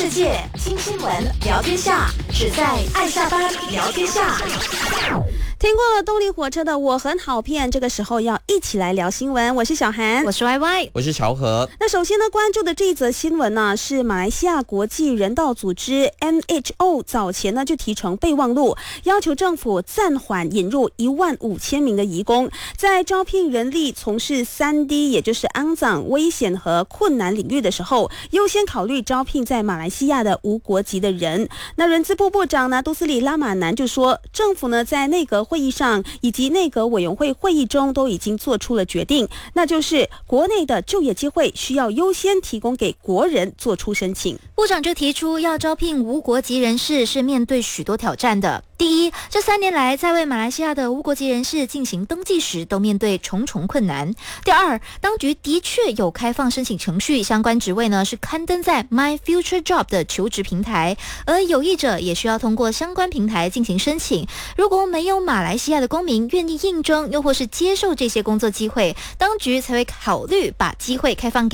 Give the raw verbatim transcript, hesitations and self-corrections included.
世界，听新闻，聊天下，只在爱下班聊天下。 听过了动力火车的我很好骗，这个时候要一起来聊新闻。我是小韩， 我是 Y Y， 我是乔和。 那首先呢，关注的这一则新闻呢，是马来西亚国际人道组织 M H O 早前呢就提成备忘录，要求政府暂缓引入一万五千名的移工，在招聘人力从事 三 D 也就是肮脏、危险和困难领域的时候，优先考虑招聘在马来西亚的无国籍的人。那人资部部长呢杜斯里拉马南就说，政府呢在内阁会议上以及内阁委员会会议中都已经做出了决定，那就是国内的就业机会需要优先提供给国人做出申请。 部长就提出，要招聘无国籍人士是面对许多挑战的。第一，这三年来在为马来西亚的无国籍人士进行登记时都面对重重困难。第二，当局的确有开放申请程序，相关职位呢是刊登在 My Future Job 的求职平台，而有意者也需要通过相关平台进行申请。如果没有马来西亚的公民愿意应征，又或是接受这些工作机会，当局才会考虑把机会开放给